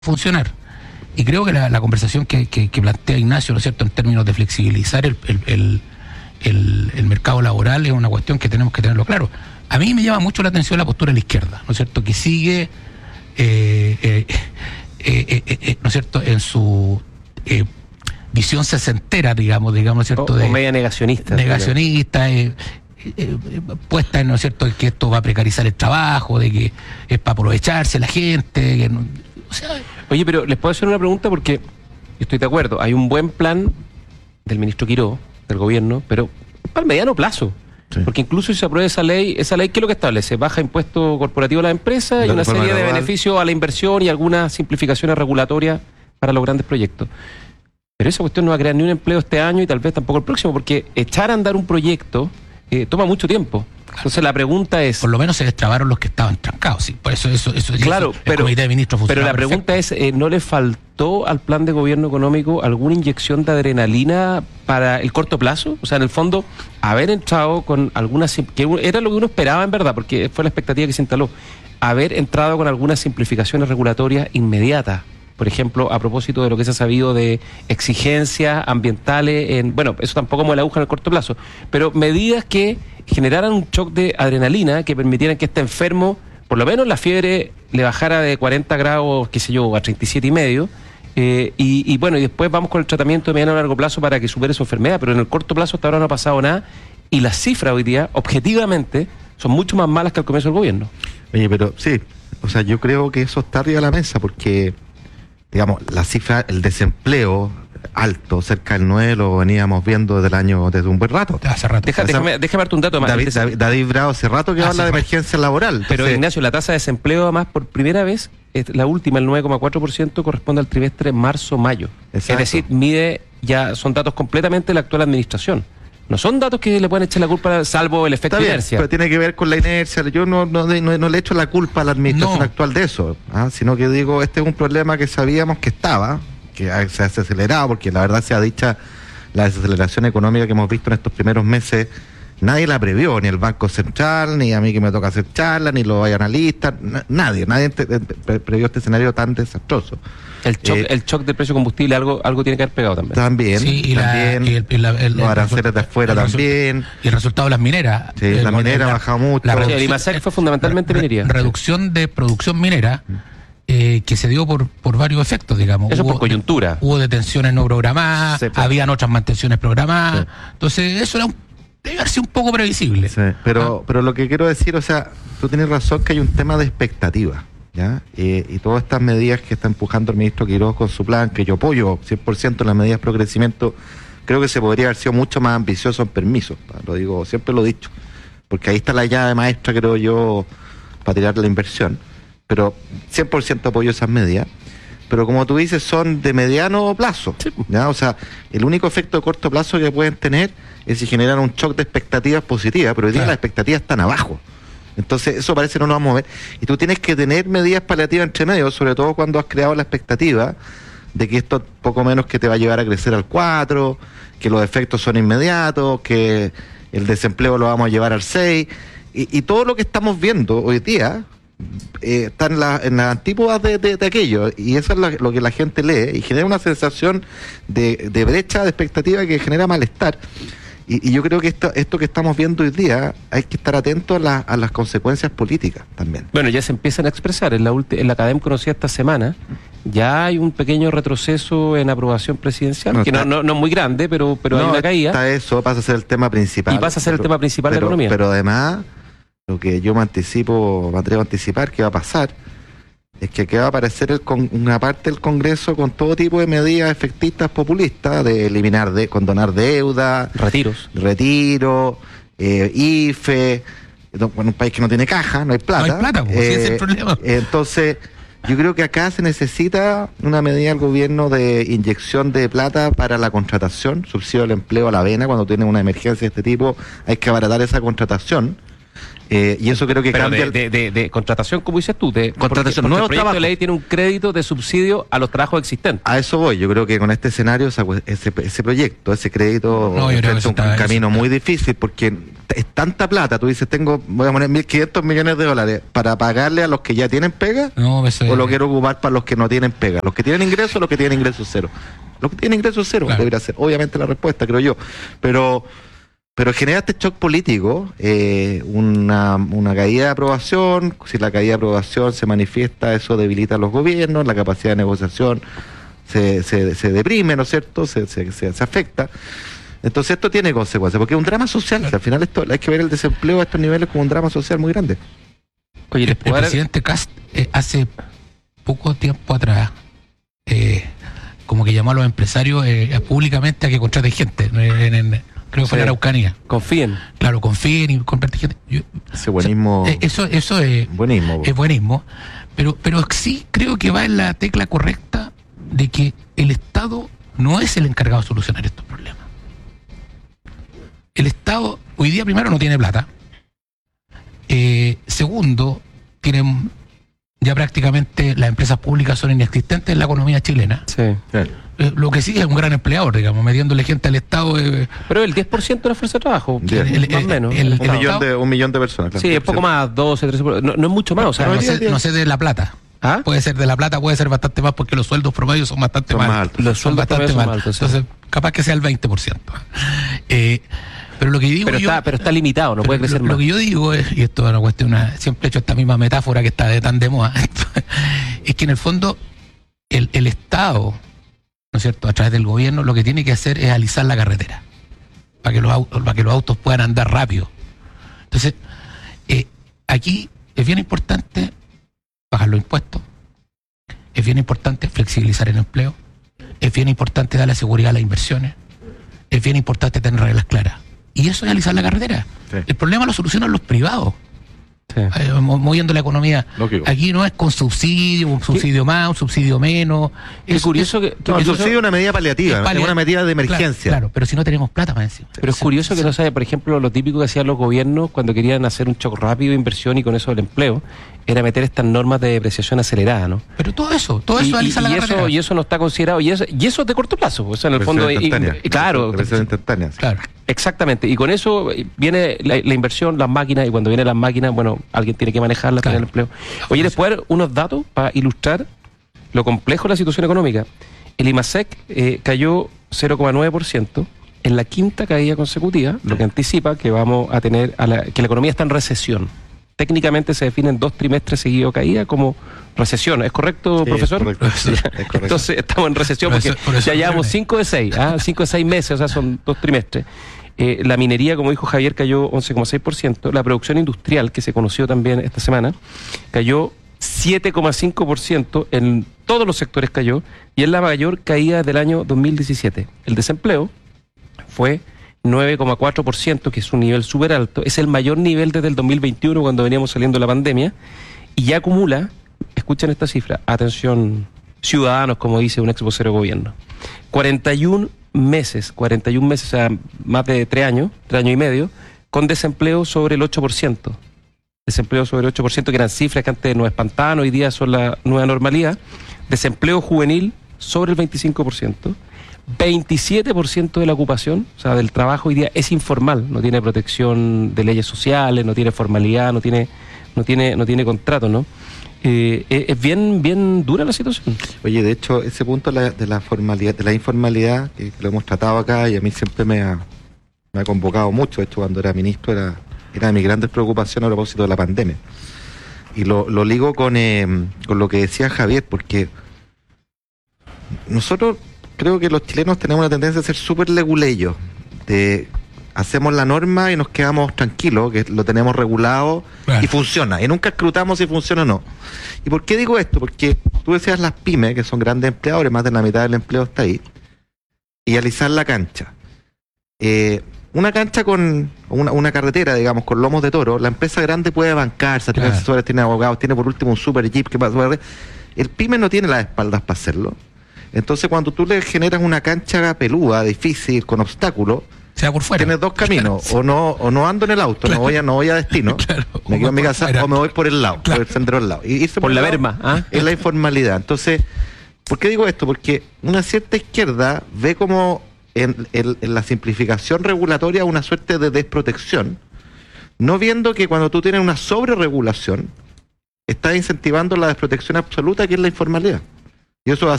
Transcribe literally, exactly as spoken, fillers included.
funcionar. Y creo que la, la conversación que, que, que plantea Ignacio, ¿no es cierto?, en términos de flexibilizar el, el, el, el, el mercado laboral es una cuestión que tenemos que tenerlo claro. A mí me llama mucho la atención la postura de la izquierda, ¿no es cierto?, que sigue, eh, eh, eh, eh, eh, ¿no es cierto?, en su eh, visión sesentera, digamos, digamos, ¿no es cierto?, o, de, o media negacionista. Negacionista, eh, eh, puesta en, ¿no es cierto?, que esto va a precarizar el trabajo, de que es para aprovecharse la gente, que no, o sea... Oye, pero les puedo hacer una pregunta porque estoy de acuerdo. Hay un buen plan del ministro Quiró, del gobierno, pero para el mediano plazo. Sí. Porque incluso si se aprueba esa ley, esa ley, ¿qué es lo que establece? Baja impuesto corporativo a las empresas y una serie global de beneficios a la inversión y algunas simplificaciones regulatorias para los grandes proyectos. Pero esa cuestión no va a crear ni un empleo este año y tal vez tampoco el próximo, porque echar a andar un proyecto eh, toma mucho tiempo. Entonces la pregunta es... Por lo menos se destrabaron los que estaban trancados, sí. Por eso eso, eso claro, eso, el pero, comité de ministros pero la perfecto. pregunta es, eh, ¿no le faltó al plan de gobierno económico alguna inyección de adrenalina para el corto plazo? O sea, en el fondo, haber entrado con algunas... que era lo que uno esperaba en verdad, porque fue la expectativa que se instaló. Haber entrado con algunas simplificaciones regulatorias inmediatas. Por ejemplo, a propósito de lo que se ha sabido de exigencias ambientales, en, bueno, eso tampoco mueve la aguja en el corto plazo, pero medidas que generaran un shock de adrenalina que permitieran que este enfermo, por lo menos la fiebre le bajara de cuarenta grados, qué sé yo, a treinta y siete y medio, eh, y, y bueno, y después vamos con el tratamiento de mediano a largo plazo para que supere su enfermedad, pero en el corto plazo hasta ahora no ha pasado nada, y las cifras hoy día, objetivamente, son mucho más malas que al comienzo del gobierno. Oye, pero sí, o sea, yo creo que eso está arriba de la mesa, porque... digamos, la cifra, el desempleo alto, cerca del nueve, lo veníamos viendo desde el año, desde un buen rato. Hace rato. Deja, déjame, déjame darte un dato más. David, David, David Bravo hace rato que habla de emergencia laboral. Pero Entonces, Ignacio, la tasa de desempleo además por primera vez, es la última, el nueve coma cuatro por ciento, corresponde al trimestre marzo-mayo. Es decir, mide, ya son datos completamente de la actual administración. No son datos que le pueden echar la culpa, salvo el efecto de inercia. Pero tiene que ver con la inercia. Yo no, no, no, no le echo la culpa a la administración no. actual de eso, ¿ah? Sino que digo, este es un problema que sabíamos que estaba, que se ha acelerado, porque la verdad sea dicha, la desaceleración económica que hemos visto en estos primeros meses, nadie la previó, ni el Banco Central, ni a mí que me toca hacer charlas, ni los analistas, na, nadie, nadie te, te, previó este escenario tan desastroso. El shock, eh, el shock del precio de combustible, algo, algo tiene que haber pegado también. También, sí, y también, la, y el, y la, el, los aranceles de afuera el también. Y el resultado de las mineras. Sí, el, la minera ha bajado mucho. La el IMASEC fue fundamentalmente re, minería. Reducción de producción minera eh, que se dio por, por varios efectos, digamos. Eso hubo, por coyuntura. Hubo detenciones no programadas, sí, pues. Habían otras mantenciones programadas. Sí. Entonces, eso era un, debe haber sido un poco previsible. Sí, pero, ah. pero lo que quiero decir, o sea, tú tienes razón que hay un tema de expectativa. ¿Ya? Eh, y todas estas medidas que está empujando el ministro Quiroz con su plan, que yo apoyo cien por ciento en las medidas pro crecimiento, creo que se podría haber sido mucho más ambicioso en permisos, lo digo, siempre lo he dicho, porque ahí está la llave maestra, creo yo, para tirar la inversión, pero cien por ciento apoyo esas medidas, pero como tú dices, son de mediano plazo, ¿ya? O sea, el único efecto de corto plazo que pueden tener es si generan un shock de expectativas positivas, pero hoy día claro. las expectativas están abajo. Entonces eso parece que no nos va a mover y tú tienes que tener medidas paliativas entre medio, sobre todo cuando has creado la expectativa de que esto poco menos que te va a llevar a crecer al cuatro, que los efectos son inmediatos, que el desempleo lo vamos a llevar al seis y, y todo lo que estamos viendo hoy día eh, está en, la, en las antípodas de, de, de aquello y eso es la, lo que la gente lee y genera una sensación de, de brecha de expectativa que genera malestar. Y, y yo creo que esto, esto que estamos viendo hoy día hay que estar atentos a, la, a las consecuencias políticas también. Bueno, ya se empiezan a expresar. En la, ulti- en la Academ conocida esta semana, ya hay un pequeño retroceso en aprobación presidencial, no, que está, no, no, no es muy grande, pero, pero no, hay una caída. Está eso, pasa a ser el tema principal. Y pasa a ser pero, el tema principal pero, de la economía. Pero además, lo que yo me anticipo, me atrevo a anticipar que va a pasar, es que aquí va a aparecer el con, una parte del Congreso con todo tipo de medidas efectistas populistas, de eliminar, de condonar deuda, retiros, retiro, eh, I F E, en un país que no tiene caja, no hay plata. No hay plata, pues, eh, ese es el problema. Entonces, yo creo que acá se necesita una medida del gobierno de inyección de plata para la contratación, subsidio al empleo a la vena, cuando tiene una emergencia de este tipo, hay que abaratar esa contratación. Eh, y eso creo que Pero cambia... de, de, de, de contratación, como dices tú, de Contratación, porque, nuevos porque el proyecto trabajos. de ley tiene un crédito de subsidio a los trabajos existentes. A eso voy, yo creo que con este escenario esa- ese, ese proyecto, ese crédito No, yo creo que enfrenta eso un está- camino eso está. muy difícil porque es tanta plata, tú dices, tengo, voy a poner mil quinientos millones de dólares para pagarle a los que ya tienen pega, No, eso o es- lo quiero ocupar para los que no tienen pega, los que tienen ingresos o los que tienen ingresos cero. Los que tienen ingresos cero Claro. debería ser, obviamente, la respuesta, creo yo, pero... Pero genera este shock político, eh, una, una caída de aprobación. Si la caída de aprobación se manifiesta, eso debilita a los gobiernos, la capacidad de negociación se, se, se deprime, ¿no es cierto? Se, se, se, se afecta. Entonces esto tiene consecuencias, porque es un drama social. Al final esto hay que ver el desempleo a estos niveles como un drama social muy grande. Oye, El, ¿les el puedo dar- presidente Cast eh, hace poco tiempo atrás eh, como que llamó a los empresarios eh, públicamente a que contraten gente. En, en- creo que fue Sí. en Araucanía. confíen. Claro, confíen y contraten gente. Yo- Ese buenismo, o sea, eh, eso, eso es, buenismo. es buenismo, pero, pero sí creo que va en la tecla correcta de que el Estado no es el encargado de solucionar estos problemas. El Estado hoy día primero no tiene plata. Eh, segundo, tienen ya prácticamente las empresas públicas son inexistentes en la economía chilena. Sí. Claro. Eh, lo que sí es un gran empleador, digamos, metiéndole gente al Estado. eh, Pero el diez por ciento de la fuerza de trabajo, Bien. más El- o el- menos. el- Un el- millón de, un millón de personas. claro. sí, es poco más, doce, trece por ciento. No, no es mucho más, o sea, no, no, sé, bien. no sé de La Plata. ¿ah? Puede ser de La Plata, puede ser bastante más porque los sueldos promedios son bastante Son más más altos. altos. Los Son sueldos bastante promedios más son altos. altos, sí. Entonces, capaz que sea el veinte por ciento. Eh, pero lo que digo pero, yo, está, pero está limitado, no pero puede crecer lo, más. lo que yo digo es, y esto es una cuestión, una- siempre he hecho esta misma metáfora que está de tan de moda, es que en el fondo el, el Estado, ¿no es cierto?, a través del gobierno, lo que tiene que hacer es alisar la carretera para que los autos, para que los autos puedan andar rápido. Entonces, eh, aquí es bien importante bajar los impuestos, es bien importante flexibilizar el empleo, es bien importante darle seguridad a las inversiones, es bien importante tener reglas claras. Y eso es alisar la carretera. Sí. El problema lo solucionan los privados, Sí. eh, mo- moviendo la economía. Lógico. Aquí no es con subsidio, un subsidio más, un subsidio menos. Qué Es- curioso que, No, el que- subsidio es una medida paliativa, es es palia- una medida de emergencia. Claro, claro, pero si no tenemos plata para encima. Pero es curioso que no sabe, por ejemplo, lo típico que hacían los gobiernos cuando querían hacer un shock rápido de inversión y con eso el empleo, era meter estas normas de depreciación acelerada, ¿no? Pero todo eso, todo eso y, alisa y- la y carretera. eso, y eso no está considerado, y eso, y eso es de corto plazo, o sea, en el fondo, y- Instantánea. y- claro, Represión instantánea. sí. Claro. exactamente, y con eso viene la, la inversión, las máquinas, y cuando vienen las máquinas, bueno, alguien tiene que manejarlas, Claro. tener empleo. Oye, les puedo dar unos datos para ilustrar lo complejo de la situación económica. El IMASEC eh, cayó cero coma nueve por ciento en la quinta caída consecutiva, lo que anticipa que vamos a tener, a la, que la economía está en recesión. Técnicamente se definen dos trimestres seguidos de caída como recesión. ¿Es correcto, Sí, profesor? es correcto, sí, es correcto. Entonces estamos en recesión Por porque eso- por eso ya llevamos viene. cinco de seis, ¿ah? cinco de seis meses, o sea, son dos trimestres. Eh, la minería, como dijo Javier, cayó once coma seis por ciento. La producción industrial, que se conoció también esta semana, cayó siete coma cinco por ciento. En todos los sectores cayó y es la mayor caída del año dos mil diecisiete. El desempleo fue nueve coma cuatro por ciento, que es un nivel súper alto. Es el mayor nivel desde el dos mil veintiuno, cuando veníamos saliendo de la pandemia. Y ya acumula, escuchen esta cifra, atención, ciudadanos, como dice un ex vocero de gobierno, cuarenta y un meses, cuarenta y un meses, o sea, más de tres años, tres años y medio, con desempleo sobre el ocho por ciento. Desempleo sobre el ocho por ciento, que eran cifras que antes nos espantaban, hoy día son la nueva normalidad. Desempleo juvenil sobre el veinticinco por ciento. veintisiete por ciento de la ocupación, o sea, del trabajo hoy día es informal, no tiene protección de leyes sociales, no tiene formalidad, no tiene, no tiene, no tiene contrato, ¿no? Eh, es es bien, bien dura la situación. Oye, de hecho, ese punto de la, de la formalidad, de la informalidad, que lo hemos tratado acá y a mí siempre me ha, me ha convocado mucho. De hecho, cuando era ministro era, era de mis grandes preocupaciones a propósito de la pandemia. Y lo, lo ligo con, eh, con lo que decía Javier, porque nosotros creo que los chilenos tenemos una tendencia a ser súper leguleyos. De hacemos la norma y nos quedamos tranquilos, que lo tenemos regulado Claro. y funciona. Y nunca escrutamos si funciona o no. ¿Y por qué digo esto? Porque tú decías las pymes, que son grandes empleadores, más de la mitad del empleo está ahí, y alisar la cancha. Eh, una cancha con una, una carretera, digamos, con lomos de toro, la empresa grande puede bancarse, tiene Claro. asesores, tiene abogados, tiene por último un super jeep que pasa. El pyme no tiene las espaldas para hacerlo. Entonces, cuando tú le generas una cancha peluda, difícil, con obstáculos, se va por fuera. Tienes dos caminos, Claro. o no o no ando en el auto, Claro. no voy a no voy a destino, Claro. me O quedo en mi por casa, fuera. o me voy por el lado, Claro. por el sendero al lado. Y irse Por el la lado berma, ¿ah? es la informalidad. Entonces, ¿por qué digo esto? Porque una cierta izquierda ve como en, en- en la simplificación regulatoria una suerte de desprotección, no viendo que cuando tú tienes una sobreregulación, estás incentivando la desprotección absoluta, que es la informalidad. Y eso va a